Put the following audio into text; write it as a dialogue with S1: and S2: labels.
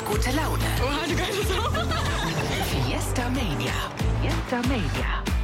S1: gute Laune.
S2: Oh, du geile Sau.
S1: Fiesta Mania. Fiesta Mania.